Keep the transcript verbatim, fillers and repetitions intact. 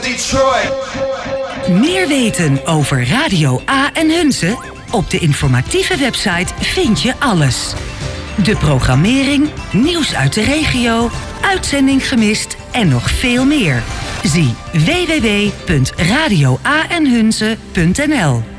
Detroit. Meer weten over Radio A en Hunze? Op de informatieve website vind je alles. De programmering, nieuws uit de regio, uitzending gemist en nog veel meer. Zie w w w punt radio a en hunze punt n l.